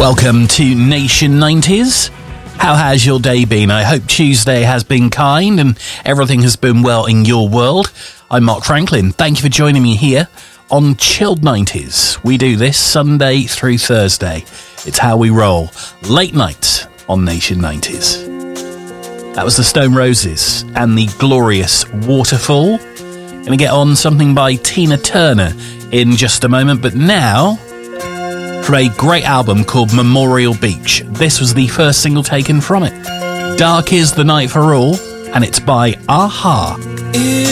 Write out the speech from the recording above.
Welcome to Nation 90s. How has your day been? I hope Tuesday has been kind and everything has been well in your world. I'm Mark Franklin. Thank you for joining me here on Chilled 90s. We do this Sunday through Thursday. It's how we roll. Late night on Nation 90s. That was the Stone Roses and the glorious Waterfall. Gonna get on something by Tina Turner in just a moment, but now, from a great album called Memorial Beach, this was the first single taken from it. Dark is the Night for All, and it's by a-ha.